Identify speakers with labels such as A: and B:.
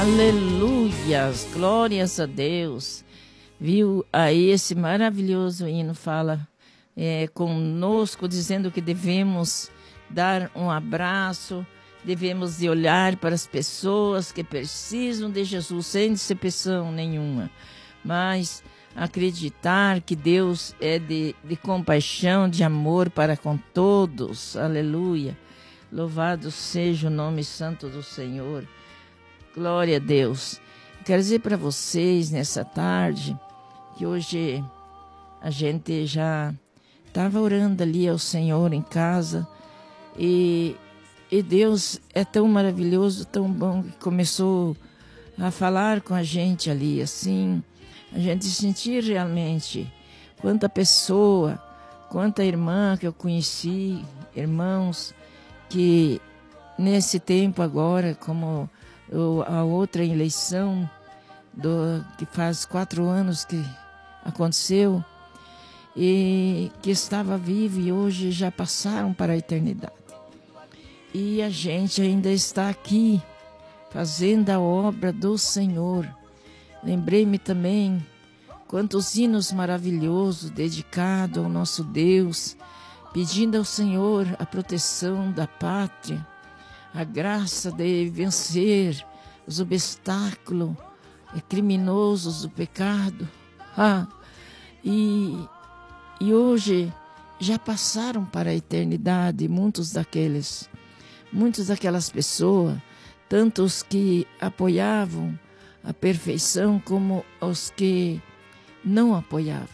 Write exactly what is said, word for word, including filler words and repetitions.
A: Aleluias, glórias a Deus. Viu aí esse maravilhoso hino fala é, conosco, dizendo que devemos dar um abraço, devemos de olhar para as pessoas que precisam de Jesus sem decepção nenhuma, mas acreditar que Deus é de, de compaixão, de amor para com todos. Aleluia. Louvado seja o nome santo do Senhor. Glória a Deus. Quero dizer para vocês nessa tarde que hoje a gente já estava orando ali ao Senhor em casa e, e Deus é tão maravilhoso, tão bom, que começou a falar com a gente ali, assim, a gente sentir realmente quanta pessoa, quanta irmã que eu conheci, irmãos que nesse tempo agora, como eu, a outra eleição do, que faz quatro anos que aconteceu e que estava vivo e hoje já passaram para a eternidade. E a gente ainda está aqui fazendo a obra do Senhor. Lembrei-me também quantos hinos maravilhosos dedicados ao nosso Deus, pedindo ao Senhor a proteção da pátria, a graça de vencer os obstáculos criminosos do pecado. Ah, e, e hoje já passaram para a eternidade muitos daqueles, muitas daquelas pessoas, tanto os que apoiavam a perfeição como os que não apoiavam.